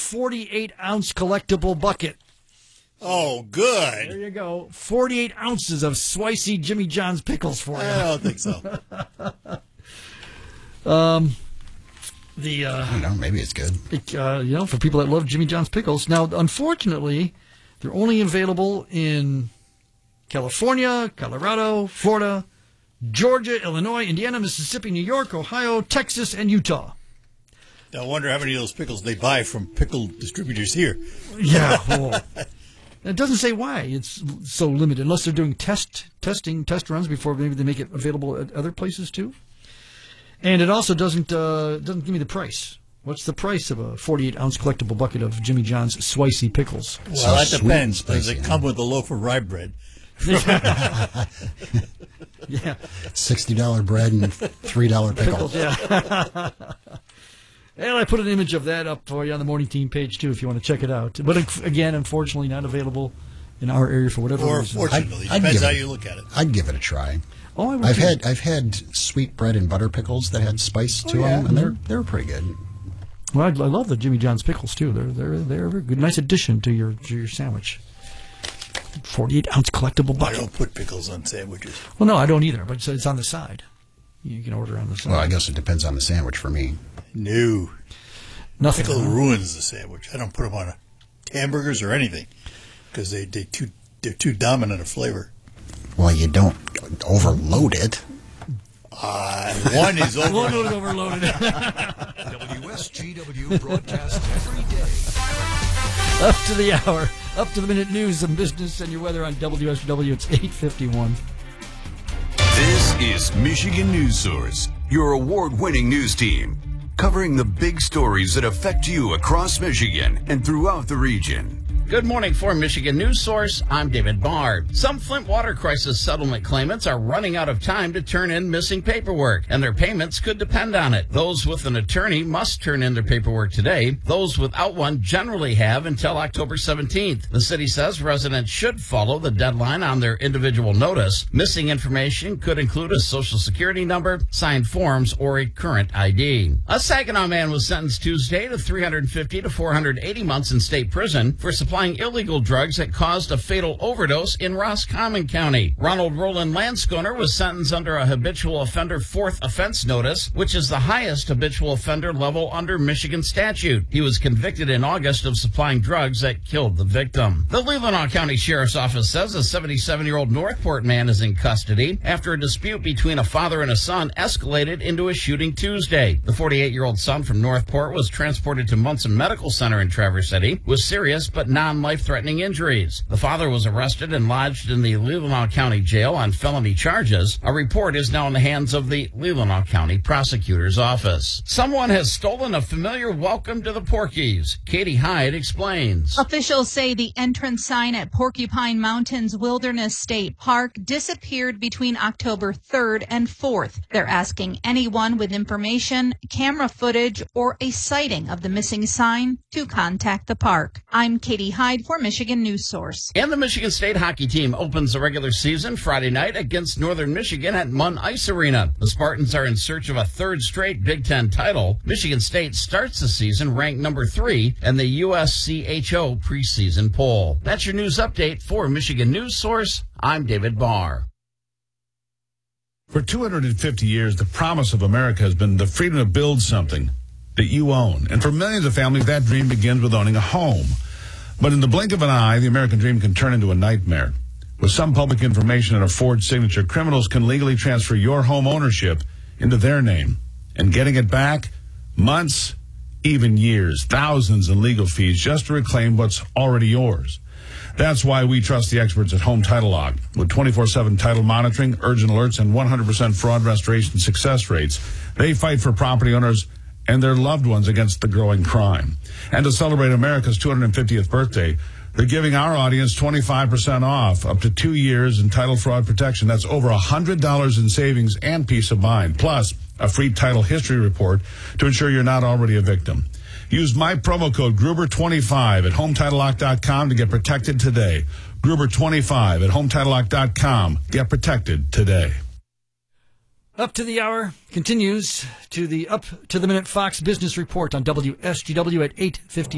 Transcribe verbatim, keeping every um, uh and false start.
forty-eight ounce collectible bucket. Oh, good. There you go. forty-eight ounces of spicy Jimmy John's pickles for you. I don't think so. um, the uh, I don't know. Maybe it's good. It, uh, you know, for people that love Jimmy John's pickles. Now, unfortunately, they're only available in California, Colorado, Florida, Georgia, Illinois, Indiana, Mississippi, New York, Ohio, Texas, and Utah. I wonder how many of those pickles they buy from pickle distributors here. Yeah. Well, it doesn't say why it's so limited, unless they're doing test testing, test runs before maybe they make it available at other places too. And it also doesn't uh, doesn't give me the price. What's the price of a forty-eight ounce collectible bucket of Jimmy John's spicy pickles? Well, So that sweet depends. and Does spicy, it huh? come with a loaf of rye bread? Yeah. sixty dollars bread and three dollars pickles. Yeah. And I put an image of that up for you on the Morning Team page, too, if you want to check it out. But, again, unfortunately, not available in our area for whatever Or reason. fortunately, I'd depends give how it- you look at it. I'd give it a try. Oh, I would I've too. had I've had sweet bread and butter pickles that had spice to Oh, yeah. them, and they're they're pretty good. Well, I, I love the Jimmy John's pickles, too. They're, they're, they're a very good, nice addition to your to your sandwich. forty-eight ounce collectible I bucket. don't put pickles on sandwiches. Well, no, I don't either, but it's, it's on the side. You can order on the side. Well, I guess it depends on the sandwich for me. No. Nothing. Pickle ruins the sandwich. I don't put them on a, hamburgers or anything because they, they too, they're too dominant a flavor. Well, you don't overload it. Uh, one is over. One was overloaded. W S G W broadcast every day. Up to the hour, up to the minute news and business and your weather on W S W. It's eight fifty-one. This is Michigan News Source, your award-winning news team, covering the big stories that affect you across Michigan and throughout the region. Good morning for Michigan News Source. I'm David Barr. Some Flint water crisis settlement claimants are running out of time to turn in missing paperwork, and their payments could depend on it. Those with an attorney must turn in their paperwork today. Those without one generally have until October seventeenth. The city says residents should follow the deadline on their individual notice. Missing information could include a social security number, signed forms, or a current I D. A Saginaw man was sentenced Tuesday to three hundred fifty to four hundred eighty months in state prison for supplying illegal drugs that caused a fatal overdose in Roscommon County. Ronald Roland Landskoner was sentenced under a habitual offender fourth offense notice, which is the highest habitual offender level under Michigan statute. He was convicted in August of supplying drugs that killed the victim. The Leelanau County Sheriff's Office says a seventy-seven-year-old Northport man is in custody after a dispute between a father and a son escalated into a shooting Tuesday. The forty-eight-year-old son from Northport was transported to Munson Medical Center in Traverse City with serious but non-life-threatening injuries. The father was arrested and lodged in the Leelanau County Jail on felony charges. A report is now in the hands of the Leelanau County Prosecutor's Office. Someone has stolen a familiar welcome to the Porkies. Katie Hyde explains. Officials say the entrance sign at Porcupine Mountains Wilderness State Park disappeared between October third and fourth. They're asking anyone with information, camera footage, or a sighting of the missing sign to contact the park. I'm Katie Hyde for Michigan News Source. And the Michigan State hockey team opens the regular season Friday night against Northern Michigan at Munn Ice Arena. The Spartans are in search of a third straight Big Ten title. Michigan State starts the season ranked number three in the U S C H O preseason poll. That's your news update for Michigan News Source. I'm David Barr. For two hundred fifty years, the promise of America has been the freedom to build something that you own. And for millions of families, that dream begins with owning a home. But in the blink of an eye, the American dream can turn into a nightmare. With some public information and a forged signature, criminals can legally transfer your home ownership into their name. And getting it back, months, even years, thousands in legal fees just to reclaim what's already yours. That's why we trust the experts at Home Title Lock. With twenty-four seven title monitoring, urgent alerts, and one hundred percent fraud restoration success rates, they fight for property owners and their loved ones against the growing crime. And to celebrate America's two hundred fiftieth birthday, they're giving our audience twenty-five percent off, up to two years in title fraud protection. That's over one hundred dollars in savings and peace of mind, plus a free title history report to ensure you're not already a victim. Use my promo code Gruber twenty-five at home title lock dot com to get protected today. Gruber twenty-five at home title lock dot com. Get protected today. Up to the hour continues to the Up to the Minute Fox Business Report on W S G W at eight fifty.